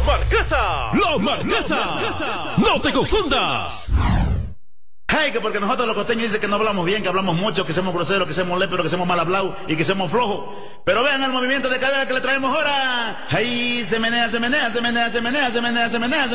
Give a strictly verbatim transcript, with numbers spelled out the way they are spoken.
Marquesa. La Marquesa. No te confundas. Hey, que porque nosotros los costeños dicen que no hablamos bien, que hablamos mucho, que somos groseros, que somos léperos, que somos mal hablados y que somos flojos. Pero vean el movimiento de cadera que le traemos ahora. Hey, se menea, se menea, se menea, se menea, se menea, se menea.